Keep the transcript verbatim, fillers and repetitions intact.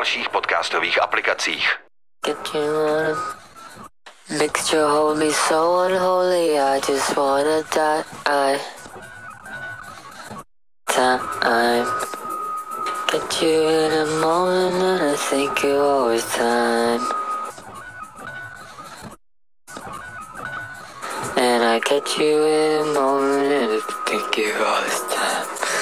dalších podcastových aplikacích. Get you on a mixture, hold me so unholy, I just wanna die. Time. Get you in a moment and I think you always time. And I get you in a moment and I think you always time.